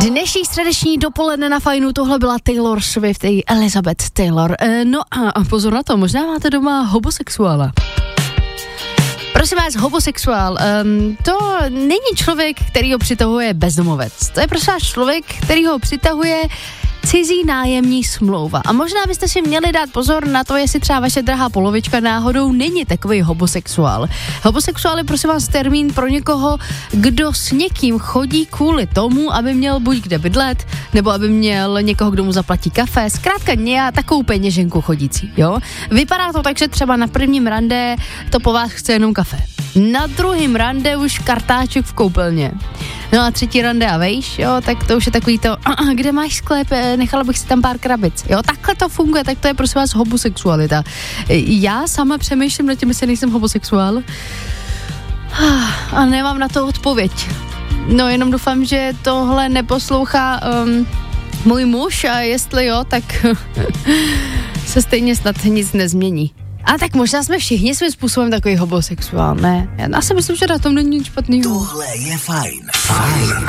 Dnešní středeční dopoledne na Fajnu, tohle byla Taylor Swift, Elizabeth Taylor. No a pozor na to, možná máte doma homosexuála. Prosím vás, homosexuál, to není člověk, který ho přitahuje bezdomovec. To je prostě člověk, který ho přitahuje cizí nájemní smlouva. A možná byste si měli dát pozor na to, jestli třeba vaše drahá polovička náhodou není takový homosexuál. Homosexuál je prosím vás termín pro někoho, kdo s někým chodí kvůli tomu, aby měl buď kde bydlet, nebo aby měl někoho, kdo mu zaplatí kafe. Zkrátka takovou peněženku chodící, jo? Vypadá to tak, že třeba na prvním rande to po vás chce jenom kafe. Na druhém rande už kartáček v koupelně. No a třetí rande a vejš, jo, tak to už je takový to, kde máš sklep, nechala bych si tam pár krabic, jo, takhle to funguje, tak to je prosím vás homosexualita. Já sama přemýšlím nad tím, jestli nejsem homosexuál a nemám na to odpověď. No jenom doufám, že tohle neposlouchá můj muž a jestli jo, tak se stejně snad nic nezmění. A tak možná jsme všichni svým způsobem takový homosexuál, ne? Já si myslím, že na tom není nic špatného. Tohle je Fajn. Fajn